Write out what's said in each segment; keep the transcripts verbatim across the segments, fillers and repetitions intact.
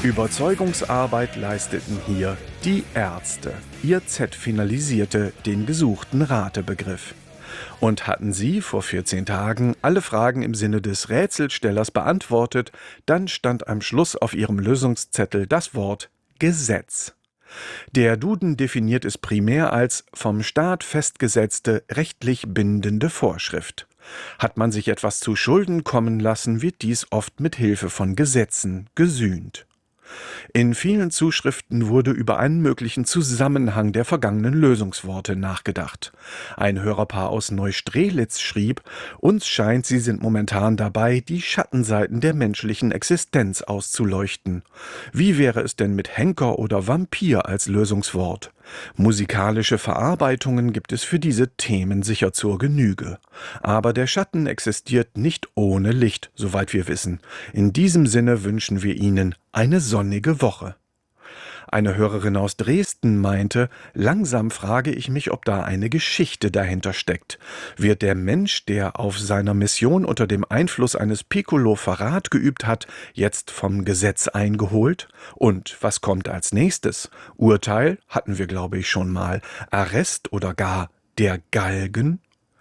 Überzeugungsarbeit leisteten hier die Ärzte. Ihr Z finalisierte den gesuchten Ratebegriff. Und hatten sie vor vierzehn Tagen alle Fragen im Sinne des Rätselstellers beantwortet, dann stand am Schluss auf ihrem Lösungszettel das Wort Gesetz. Der Duden definiert es primär als vom Staat festgesetzte, rechtlich bindende Vorschrift. Hat man sich etwas zu Schulden kommen lassen, wird dies oft mit Hilfe von Gesetzen gesühnt. In vielen Zuschriften wurde über einen möglichen Zusammenhang der vergangenen Lösungsworte nachgedacht. Ein Hörerpaar aus Neustrelitz schrieb: Uns scheint, sie sind momentan dabei, die Schattenseiten der menschlichen Existenz auszuleuchten. Wie wäre es denn mit Henker oder Vampir als Lösungswort? Musikalische Verarbeitungen gibt es für diese Themen sicher zur Genüge. Aber der Schatten existiert nicht ohne Licht, soweit wir wissen. In diesem Sinne wünschen wir Ihnen eine sonnige Woche. Eine Hörerin aus Dresden meinte, langsam frage ich mich, ob da eine Geschichte dahinter steckt. Wird der Mensch, der auf seiner Mission unter dem Einfluss eines Piccolo Verrat geübt hat, jetzt vom Gesetz eingeholt? Und was kommt als nächstes? Urteil hatten wir, glaube ich, schon mal. Arrest oder gar der Galgen?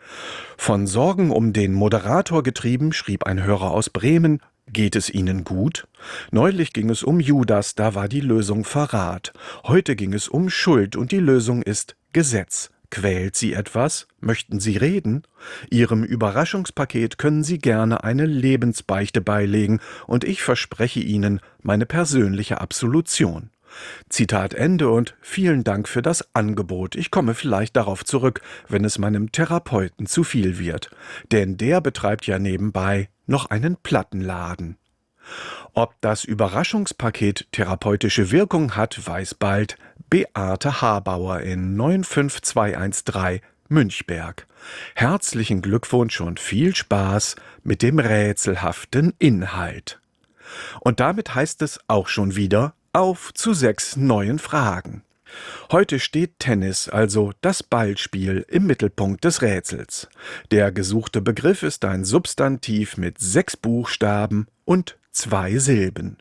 Von Sorgen um den Moderator getrieben, schrieb ein Hörer aus Bremen: Geht es Ihnen gut? Neulich ging es um Judas, da war die Lösung Verrat. Heute ging es um Schuld und die Lösung ist Gesetz. Quält Sie etwas? Möchten Sie reden? Ihrem Überraschungspaket können Sie gerne eine Lebensbeichte beilegen und ich verspreche Ihnen meine persönliche Absolution. Zitat Ende und vielen Dank für das Angebot. Ich komme vielleicht darauf zurück, wenn es meinem Therapeuten zu viel wird. Denn der betreibt ja nebenbei noch einen Plattenladen. Ob das Überraschungspaket therapeutische Wirkung hat, weiß bald Beate Habauer in neun fünf zwei eins drei Münchberg. Herzlichen Glückwunsch und viel Spaß mit dem rätselhaften Inhalt. Und damit heißt es auch schon wieder auf zu sechs neuen Fragen. Heute steht Tennis, also das Ballspiel, im Mittelpunkt des Rätsels. Der gesuchte Begriff ist ein Substantiv mit sechs Buchstaben und zwei Silben.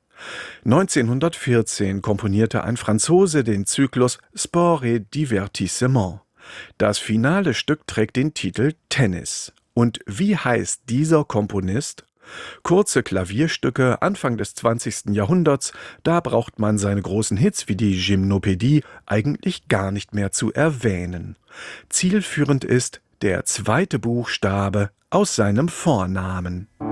neunzehnhundertvierzehn komponierte ein Franzose den Zyklus Sport et Divertissement. Das finale Stück trägt den Titel Tennis. Und wie heißt dieser Komponist? Kurze Klavierstücke Anfang des zwanzigsten Jahrhunderts, da braucht man seine großen Hits wie die Gymnopädie eigentlich gar nicht mehr zu erwähnen. Zielführend ist der zweite Buchstabe aus seinem Vornamen.